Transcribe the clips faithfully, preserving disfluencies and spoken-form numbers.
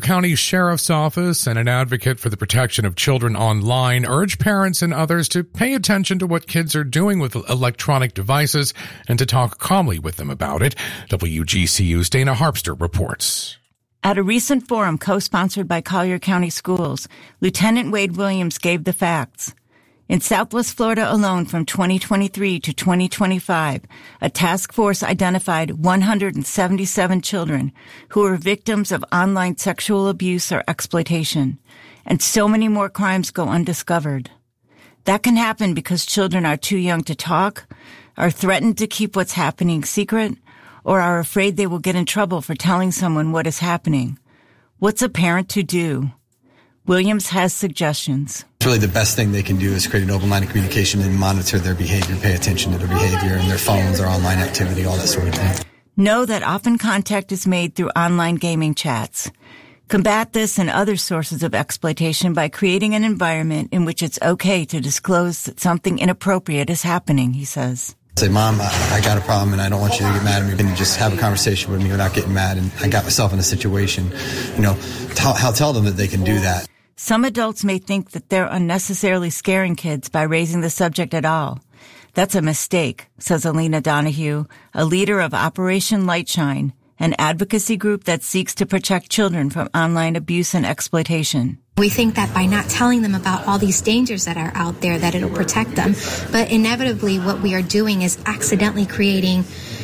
County Sheriff's Office and an advocate for the protection of children online urge parents and others to pay attention to what kids are doing with electronic devices and to talk calmly with them about it. W G C U's Dana Harpster reports. At a recent forum co-sponsored by Collier County Schools, Lieutenant Wade Williams gave the facts. In Southwest Florida alone from twenty twenty-three to twenty twenty-five, a task force identified one hundred seventy-seven children who were victims of online sexual abuse or exploitation, and so many more crimes go undiscovered. That can happen because children are too young to talk, are threatened to keep what's happening secret, or are afraid they will get in trouble for telling someone what is happening. What's a parent to do? Williams has suggestions. Really the best thing they can do is create an open line of communication and monitor their behavior, pay attention to their behavior and their phones, their online activity, all that sort of thing. Know that often contact is made through online gaming chats. Combat this and other sources of exploitation by creating an environment in which it's okay to disclose that something inappropriate is happening, he says. Say, Mom, I, I got a problem and I don't want you to get mad at me. Can you just have a conversation with me without getting mad? And I got myself in a situation, you know, tell, I'll tell them that they can do that. Some adults may think that they're unnecessarily scaring kids by raising the subject at all. That's a mistake, says Alina Donahue, a leader of Operation Lightshine, an advocacy group that seeks to protect children from online abuse and exploitation. We think that by not telling them about all these dangers that are out there, that it'll protect them. But inevitably, what we are doing is accidentally creating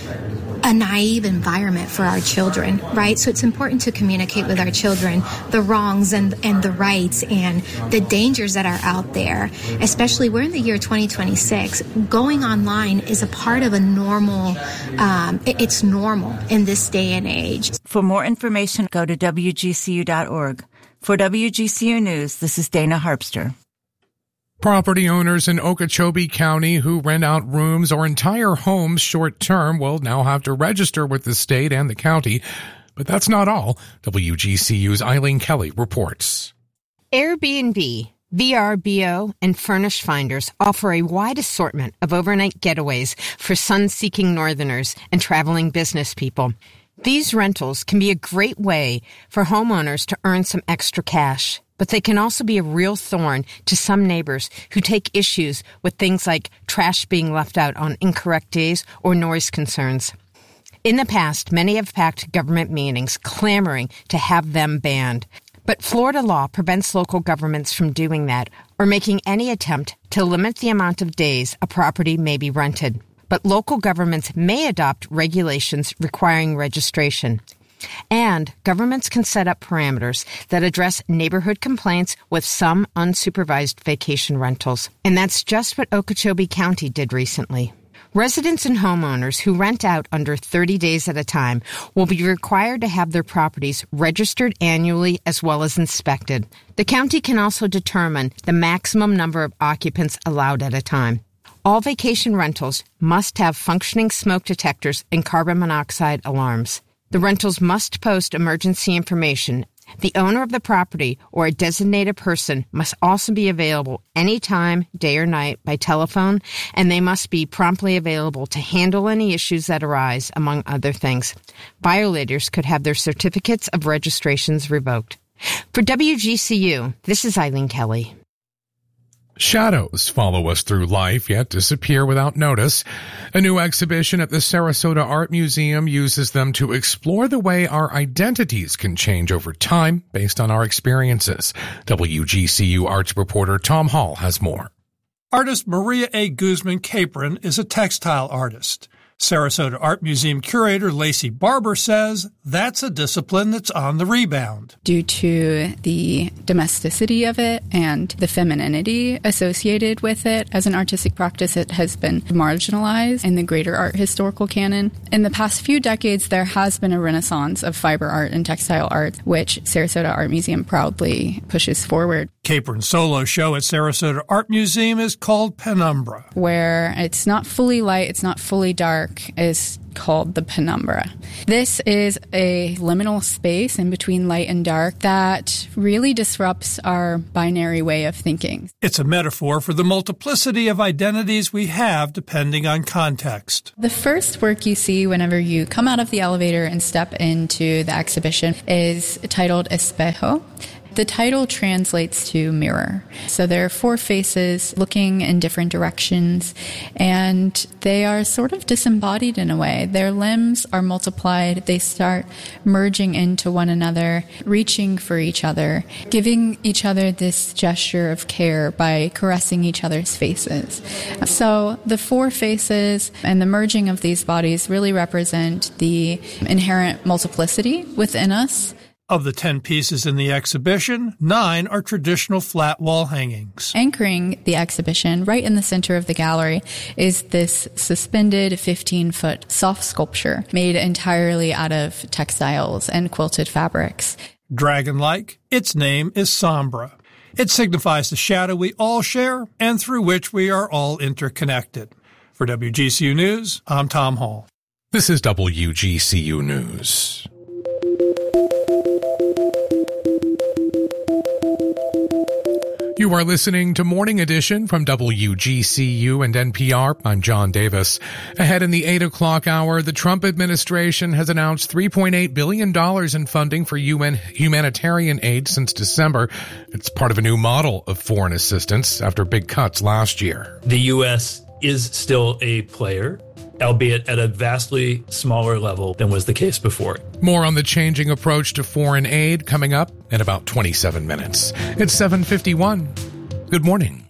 a naive environment for our children, right? So it's important to communicate with our children the wrongs and, and the rights and the dangers that are out there. Especially, we're in the year twenty twenty-six. Going online is a part of a normal, um, it, it's normal in this day and age. For more information, go to W G C U dot org. For W G C U News, this is Dana Harpster. Property owners in Okeechobee County who rent out rooms or entire homes short-term will now have to register with the state and the county. But that's not all. W G C U's Eileen Kelly reports. Airbnb, V R B O, and Furnish Finders offer a wide assortment of overnight getaways for sun-seeking northerners and traveling business people. These rentals can be a great way for homeowners to earn some extra cash, but they can also be a real thorn to some neighbors who take issues with things like trash being left out on incorrect days or noise concerns. In the past, many have packed government meetings clamoring to have them banned. But Florida law prevents local governments from doing that or making any attempt to limit the amount of days a property may be rented. But local governments may adopt regulations requiring registration. And governments can set up parameters that address neighborhood complaints with some unsupervised vacation rentals. And that's just what Okeechobee County did recently. Residents and homeowners who rent out under thirty days at a time will be required to have their properties registered annually as well as inspected. The county can also determine the maximum number of occupants allowed at a time. All vacation rentals must have functioning smoke detectors and carbon monoxide alarms. The rentals must post emergency information. The owner of the property or a designated person must also be available anytime, day or night, by telephone, and they must be promptly available to handle any issues that arise, among other things. Violators could have their certificates of registrations revoked. For W G C U, this is Eileen Kelly. Shadows follow us through life, yet disappear without notice. A new exhibition at the Sarasota Art Museum uses them to explore the way our identities can change over time based on our experiences. W G C U arts reporter Tom Hall has more. Artist Maria A. Guzman Capron is a textile artist. Sarasota Art Museum curator Lacey Barber says that's a discipline that's on the rebound. Due to the domesticity of it and the femininity associated with it as an artistic practice, it has been marginalized in the greater art historical canon. In the past few decades, there has been a renaissance of fiber art and textile art, which Sarasota Art Museum proudly pushes forward. Capron's solo show at Sarasota Art Museum is called Penumbra, where it's not fully light, it's not fully dark. dark is called the penumbra. This is a liminal space in between light and dark that really disrupts our binary way of thinking. It's a metaphor for the multiplicity of identities we have depending on context. The first work you see whenever you come out of the elevator and step into the exhibition is titled Espejo. The title translates to mirror. So there are four faces looking in different directions, and they are sort of disembodied in a way. Their limbs are multiplied. They start merging into one another, reaching for each other, giving each other this gesture of care by caressing each other's faces. So the four faces and the merging of these bodies really represent the inherent multiplicity within us. Of the ten pieces in the exhibition, nine are traditional flat wall hangings. Anchoring the exhibition right in the center of the gallery is this suspended fifteen-foot soft sculpture made entirely out of textiles and quilted fabrics. Dragon-like, its name is Sombra. It signifies the shadow we all share and through which we are all interconnected. For W G C U News, I'm Tom Hall. This is W G C U News. You are listening to Morning Edition from W G C U and N P R. I'm John Davis. Ahead in the eight o'clock hour, the Trump administration has announced three point eight billion dollars in funding for U N humanitarian aid since December. It's part of a new model of foreign assistance after big cuts last year. The U S is still a player, albeit at a vastly smaller level than was the case before. More on the changing approach to foreign aid coming up in about twenty-seven minutes. It's seven fifty-one. Good morning.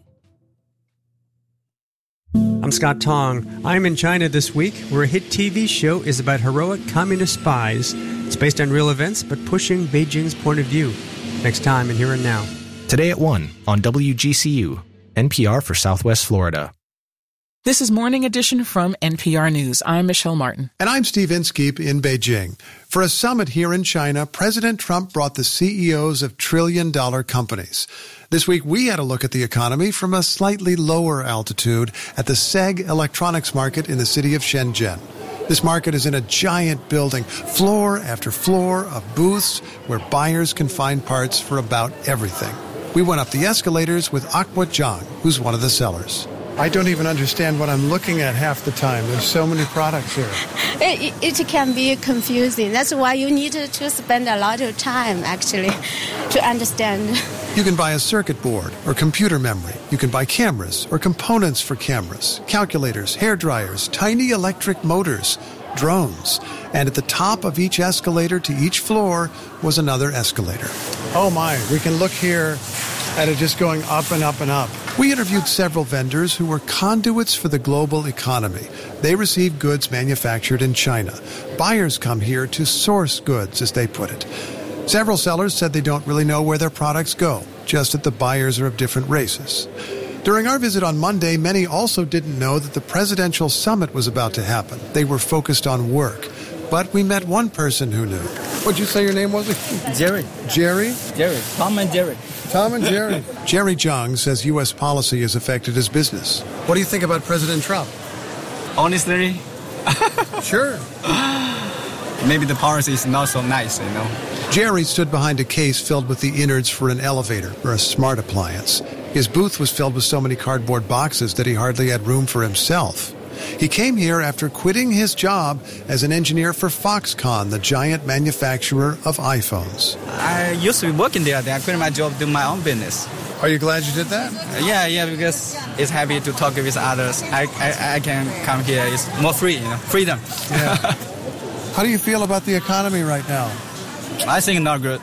I'm Scott Tong. I'm in China this week, where a hit T V show is about heroic communist spies. It's based on real events, but pushing Beijing's point of view. Next time in Here and Now. Today at one on W G C U, N P R for Southwest Florida. This is Morning Edition from N P R News. I'm Michelle Martin. And I'm Steve Inskeep in Beijing. For a summit here in China, President Trump brought the C E Os of trillion-dollar companies. This week, we had a look at the economy from a slightly lower altitude at the S E G Electronics Market in the city of Shenzhen. This market is in a giant building, floor after floor of booths where buyers can find parts for about everything. We went up the escalators with Aqua Zhang, who's one of the sellers. I don't even understand what I'm looking at half the time. There's so many products here. It, it can be confusing. That's why you need to, to spend a lot of time, actually, to understand. You can buy a circuit board or computer memory. You can buy cameras or components for cameras, calculators, hair dryers, tiny electric motors, drones. And at the top of each escalator to each floor was another escalator. Oh my, we can look here at it just going up and up and up. We interviewed several vendors who were conduits for the global economy. They receive goods manufactured in China. Buyers come here to source goods, as they put it. Several sellers said they don't really know where their products go, just that the buyers are of different races. During our visit on Monday, many also didn't know that the presidential summit was about to happen. They were focused on work. But we met one person who knew. What'd you say your name was? Jerry. Jerry? Jerry. Tom and Jerry. Tom and Jerry. Jerry Zhang says U S policy has affected his business. What do you think about President Trump? Honestly? Sure. Maybe the policy is not so nice, you know. Jerry stood behind a case filled with the innards for an elevator or a smart appliance. His booth was filled with so many cardboard boxes that he hardly had room for himself. He came here after quitting his job as an engineer for Foxconn, the giant manufacturer of iPhones. I used to be working there. Then I quit my job to do my own business. Are you glad you did that? Uh, yeah, yeah, because it's happy to talk with others. I, I, I can come here. It's more free, you know, freedom. Yeah. How do you feel about the economy right now? I think not good.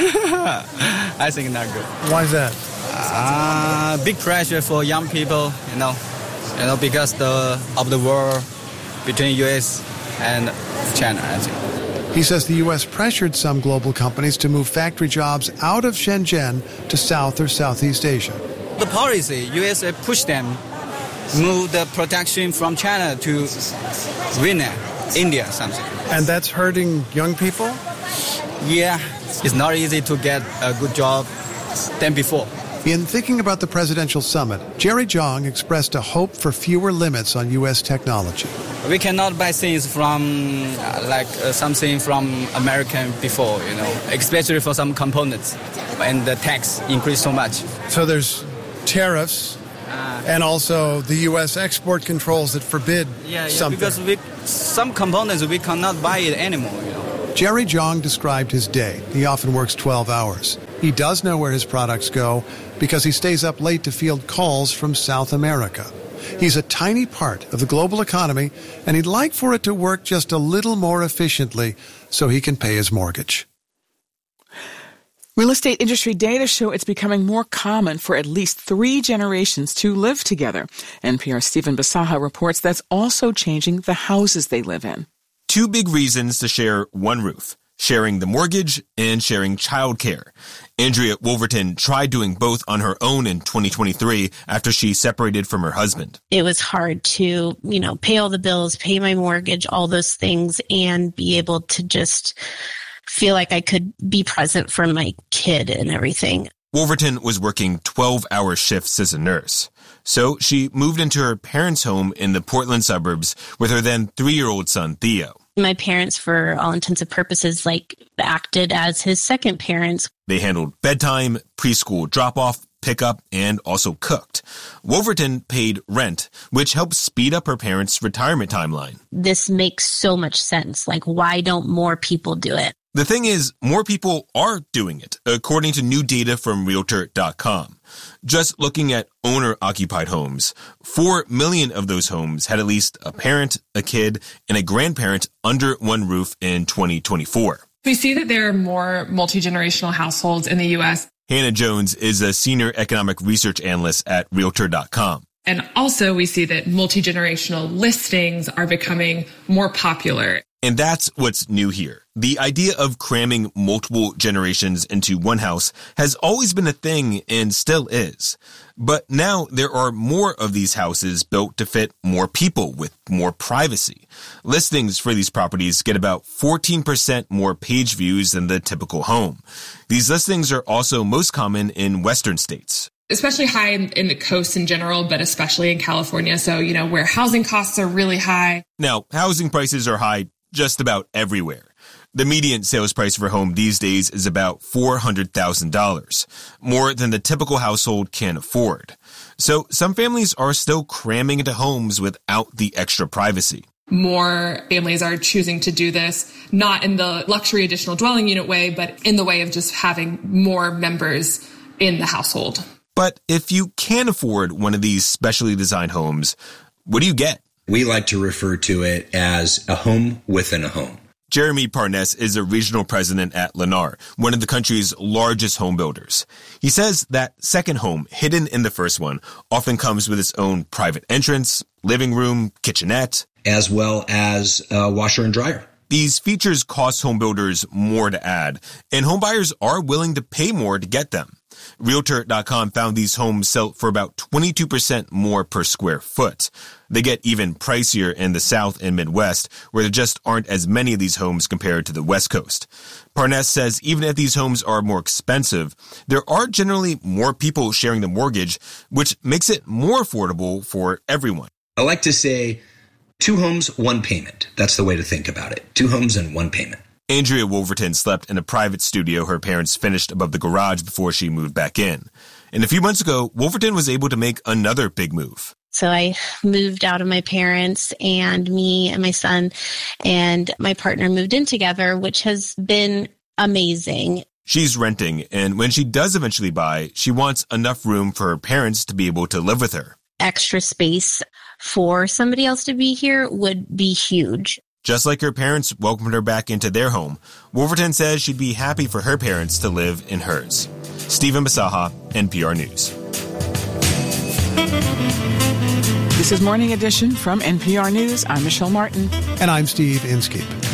I think not good. Why is that? Uh, big pressure for young people, you know. You know, because the of the war between U S and China, I think. He says the U S pressured some global companies to move factory jobs out of Shenzhen to South or Southeast Asia. The policy, U S pushed them, move the production from China to Vietnam, India, something. And that's hurting young people? Yeah, it's not easy to get a good job than before. In thinking about the presidential summit, Jerry Jong expressed a hope for fewer limits on U S technology. We cannot buy things from, uh, like, uh, something from American before, you know, especially for some components. And the tax increased so much. So there's tariffs uh, and also the U S export controls that forbid yeah, yeah, something. Because we, some components we cannot buy it anymore, you know. Jerry Jong described his day. He often works twelve hours. He does know where his products go because he stays up late to field calls from South America. He's a tiny part of the global economy, and he'd like for it to work just a little more efficiently so he can pay his mortgage. Real estate industry data show it's becoming more common for at least three generations to live together. N P R's Stephen Basaha reports that's also changing the houses they live in. Two big reasons to share one roof: sharing the mortgage and sharing childcare. Andrea Wolverton tried doing both on her own in twenty twenty-three after she separated from her husband. It was hard to, you know, pay all the bills, pay my mortgage, all those things, and be able to just feel like I could be present for my kid and everything. Wolverton was working twelve-hour shifts as a nurse. So she moved into her parents' home in the Portland suburbs with her then three-year-old son, Theo. My parents, for all intents and purposes, like acted as his second parents. They handled bedtime, preschool drop-off, pickup, and also cooked. Wolverton paid rent, which helped speed up her parents' retirement timeline. This makes so much sense. Like, why don't more people do it? The thing is, more people are doing it, according to new data from Realtor dot com. Just looking at owner-occupied homes, four million of those homes had at least a parent, a kid, and a grandparent under one roof in twenty twenty-four. We see that there are more multi-generational households in the U S. Hannah Jones is a senior economic research analyst at Realtor dot com. And also we see that multi-generational listings are becoming more popular. And that's what's new here. The idea of cramming multiple generations into one house has always been a thing and still is. But now there are more of these houses built to fit more people with more privacy. Listings for these properties get about fourteen percent more page views than the typical home. These listings are also most common in Western states. Especially high in, in the coast in general, but especially in California. So, you know, where housing costs are really high. Now, housing prices are high just about everywhere. The median sales price for a home these days is about four hundred thousand dollars, more than the typical household can afford. So some families are still cramming into homes without the extra privacy. More families are choosing to do this, not in the luxury additional dwelling unit way, but in the way of just having more members in the household. But if you can't afford one of these specially designed homes, what do you get? We like to refer to it as a home within a home. Jeremy Parness is a regional president at Lennar, one of the country's largest home builders. He says that second home, hidden in the first one, often comes with its own private entrance, living room, kitchenette, as well as a washer and dryer. These features cost home builders more to add, and homebuyers are willing to pay more to get them. Realtor dot com found these homes sell for about twenty-two percent more per square foot. They get even pricier in the South and Midwest, where there just aren't as many of these homes compared to the West Coast. Parness says even if these homes are more expensive, there are generally more people sharing the mortgage, which makes it more affordable for everyone. I like to say two homes, one payment. That's the way to think about it. Two homes and one payment. Andrea Wolverton slept in a private studio her parents finished above the garage before she moved back in. And a few months ago, Wolverton was able to make another big move. So I moved out of my parents, and me and my son and my partner moved in together, which has been amazing. She's renting, and when she does eventually buy, she wants enough room for her parents to be able to live with her. Extra space for somebody else to be here would be huge. Just like her parents welcomed her back into their home, Wolverton says she'd be happy for her parents to live in hers. Stephen Basaha, N P R News. This is Morning Edition from N P R News. I'm Michelle Martin. And I'm Steve Inskeep.